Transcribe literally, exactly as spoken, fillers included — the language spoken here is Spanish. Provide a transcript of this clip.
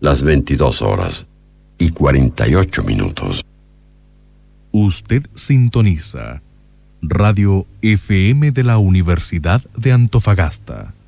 las veintidós horas y cuarenta y ocho minutos. Usted sintoniza Radio F M de la Universidad de Antofagasta.